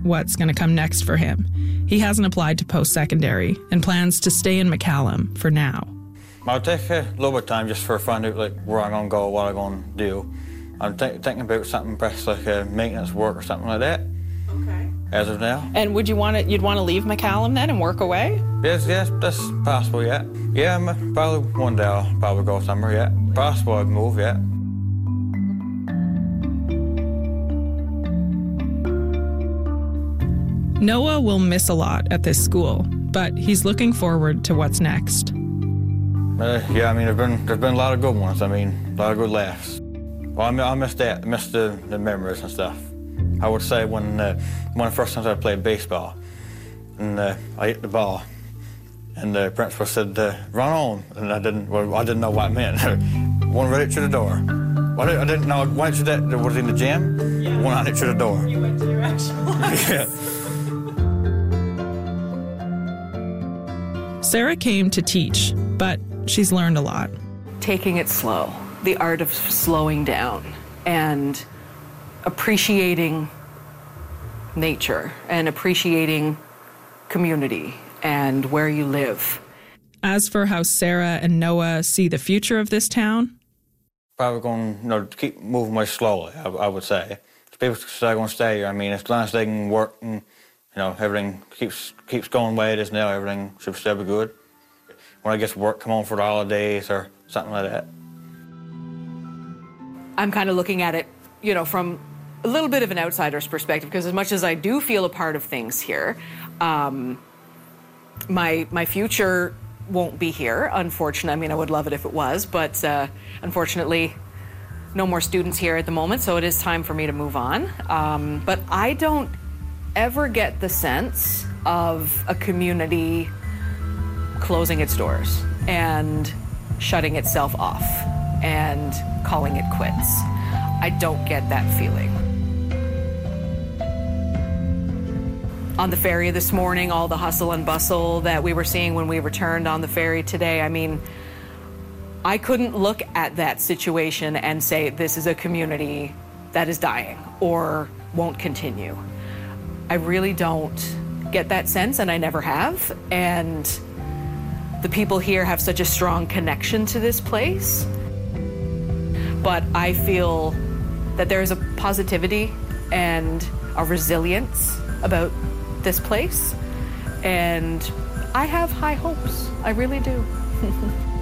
what's going to come next for him. He hasn't applied to post-secondary and plans to stay in McCallum for now. I'll take a little bit of time just for finding out where I'm going to go, what I'm going to do. I'm thinking about something perhaps like maintenance work or something like that. Okay. As of now. And you'd want to leave McCallum then and work away? Yes, that's possible, yeah. Yeah, probably one day I'll probably go somewhere, yeah. Possible I'd move, yeah. Noah will miss a lot at this school, but he's looking forward to what's next. Yeah, I mean, there's been a lot of good ones. I mean, a lot of good laughs. Well, I miss that. I miss the memories and stuff. I would say when one of the first times I played baseball, and I hit the ball, and the principal said, "Run on," and I didn't know what it meant. One right to the door. I didn't know. Went to that. Was in the gym. Yeah. One out to the door. You went to your actual house. Yeah. Sarah came to teach, but she's learned a lot. Taking it slow, the art of slowing down and appreciating nature and appreciating community and where you live. As for how Sarah and Noah see the future of this town, probably going to keep moving way slowly, I would say. If people are going to stay here, I mean, as long as they can work and everything keeps going the way it is now, everything should still be good. When I get to work, come home for the holidays or something like that. I'm kind of looking at it, from a little bit of an outsider's perspective, because as much as I do feel a part of things here, my future won't be here, unfortunately. I mean, I would love it if it was, but unfortunately, no more students here at the moment, so it is time for me to move on. But I don't ever get the sense of a community closing its doors and shutting itself off and calling it quits. I don't get that feeling. On the ferry this morning, all the hustle and bustle that we were seeing when we returned on the ferry today, I mean, I couldn't look at that situation and say this is a community that is dying or won't continue. I really don't get that sense, and I never have. And the people here have such a strong connection to this place. But I feel that there is a positivity and a resilience about this place. And I have high hopes. I really do.